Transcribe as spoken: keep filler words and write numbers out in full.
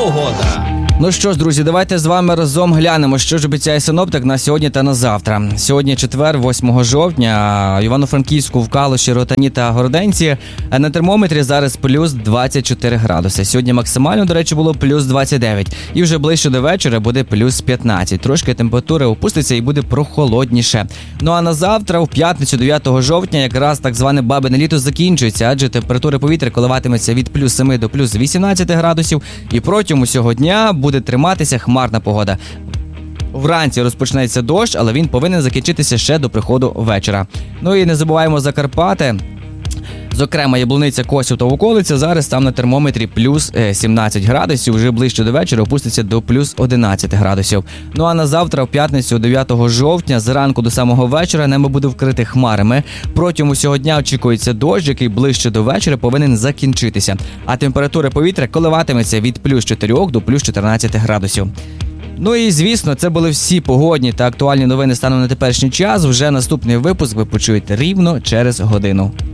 Погода. Ну що ж, друзі, давайте з вами разом глянемо, що ж обіцяє синоптик на сьогодні та на завтра. Сьогодні четвер, восьмого жовтня, в Івано-Франківську, в Калуші, Ротані та Городенці на термометрі зараз плюс двадцять чотири градуси. Сьогодні максимально, до речі, було плюс двадцять дев'ять. І вже ближче до вечора буде плюс п'ятнадцять. Трошки температура опуститься і буде прохолодніше. Ну а на завтра, в п'ятницю, дев'ятого жовтня, якраз так зване бабине літо закінчується, адже температура повітря коливатиметься від плюс семи до плюс вісімнадцяти градусів. І протягом усього дня буде триматися хмарна погода. Вранці розпочнеться дощ, але він повинен закінчитися ще до приходу вечора. Ну і не забуваємо за Карпати. Зокрема, Яблуниця, Косів та околиця зараз там на термометрі плюс сімнадцять градусів, вже ближче до вечора опуститься до плюс одинадцять градусів. Ну а на завтра, в п'ятницю, дев'ятого жовтня, зранку до самого вечора небо буде вкрите хмарами. Протягом усього дня очікується дощ, який ближче до вечора повинен закінчитися. А температура повітря коливатиметься від плюс чотирьох до плюс чотирнадцяти градусів. Ну і, звісно, це були всі погодні та актуальні новини станом на теперішній час. Вже наступний випуск ви почуєте рівно через годину.